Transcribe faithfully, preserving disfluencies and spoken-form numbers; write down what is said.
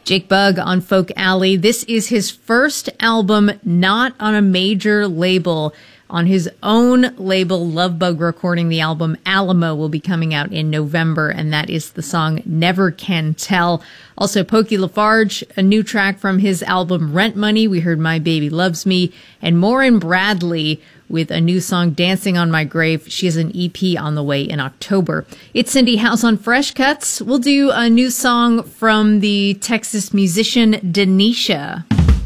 Jake Bugg on Folk Alley. This is his first album not on a major label. On his own label, Lovebug Recording, the album Alamo will be coming out in November, and that is the song Never Can Tell. Also, Pokey LaFarge, a new track from his album Rent Money. We heard My Baby Loves Me, and Maureen Bradley with a new song, Dancing on My Grave. She has an E P on the way in October. It's Cindy House on Fresh Cuts. We'll do a new song from the Texas musician Denisha.